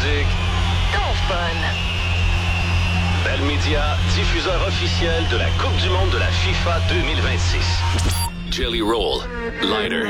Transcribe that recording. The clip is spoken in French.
musique. Donc fun. Bell Media, diffuseur officiel de la Coupe du monde de la FIFA 2026. Jelly Roll, Lighter,